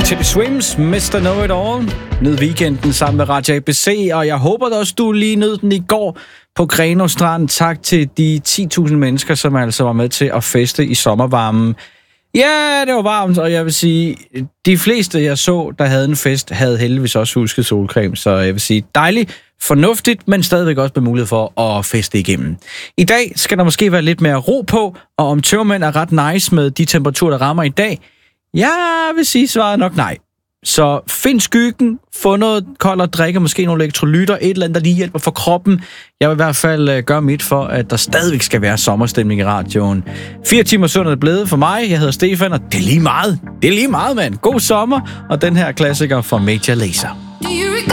Teddy Swims, Mr. Know It All. Nyd weekenden sammen med Radio ABC, og jeg håber da også, du lige nød den i går på Grenaa Strand. Tak til de 10.000 mennesker, som altså var med til at feste i sommervarmen. Ja, det var varmt, og jeg vil sige, de fleste, jeg så, der havde en fest, havde heldigvis også husket solcreme, så jeg vil sige, dejligt, fornuftigt, men stadigvæk også med mulighed for at feste igennem. I dag skal der måske være lidt mere ro på, og om tørmænd er ret nice med de temperaturer, der rammer i dag, jeg vil sige, svaret nok nej. Så find skyggen, få noget koldt at drikke, måske nogle elektrolytter, et eller andet, der lige hjælper for kroppen. Jeg vil i hvert fald gøre mit for, at der stadigvæk skal være sommerstemning i radioen. 4 timer søndag er det blevet for mig. Jeg hedder Stefan, og det er lige meget. Det er lige meget, mand. God sommer, og den her klassiker fra Major Lazer.